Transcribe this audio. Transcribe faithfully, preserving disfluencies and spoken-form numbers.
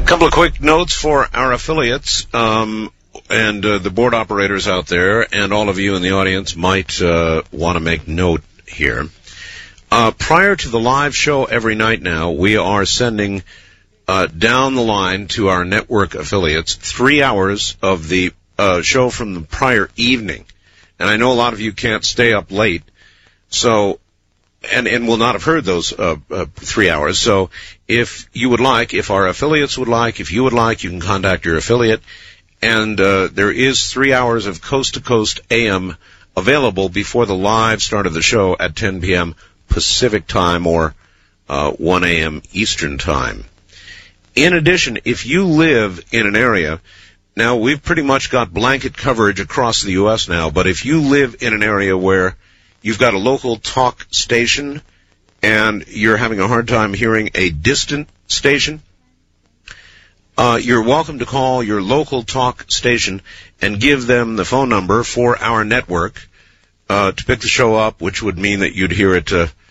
couple of quick notes for our affiliates um, and uh, the board operators out there, and all of you in the audience might uh, want to make note here. Uh, prior to the live show every night now, we are sending uh, down the line to our network affiliates three hours of the uh, show from the prior evening. And I know a lot of you can't stay up late, so and, and will not have heard those uh, uh, three hours. So if you would like, if our affiliates would like, if you would like, you can contact your affiliate. And uh, there is three hours of coast-to-coast A M available before the live start of the show at ten p.m. Pacific time or uh, one a.m. Eastern time. In addition, if you live in an area, now we've pretty much got blanket coverage across the U S now, but if you live in an area where you've got a local talk station and you're having a hard time hearing a distant station, uh, you're welcome to call your local talk station and give them the phone number for our network uh, to pick the show up, which would mean that you'd hear it uh,